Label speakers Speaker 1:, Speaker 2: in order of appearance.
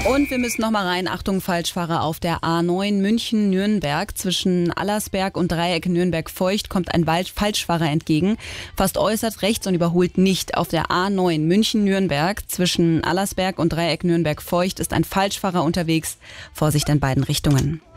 Speaker 1: Und wir müssen noch mal rein. Achtung, Falschfahrer auf der A9 München-Nürnberg. Zwischen Allersberg und Dreieck Nürnberg-Feucht kommt ein Falschfahrer entgegen. Fast äußert rechts und überholt nicht. Auf der A9 München-Nürnberg zwischen Allersberg und Dreieck Nürnberg-Feucht ist ein Falschfahrer unterwegs. Vorsicht in beiden Richtungen.